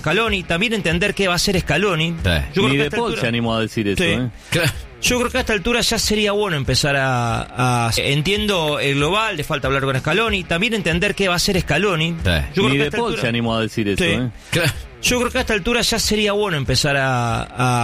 Scaloni, también entender qué va a hacer Scaloni. Ni De Paul se animó a decir eso, Yo creo que a esta altura ya sería bueno empezar entiendo el global, le falta hablar con Scaloni, también entender qué va a hacer Scaloni. Ni De Paul se animó a decir eso, Yo creo que a esta altura ya sería bueno empezar a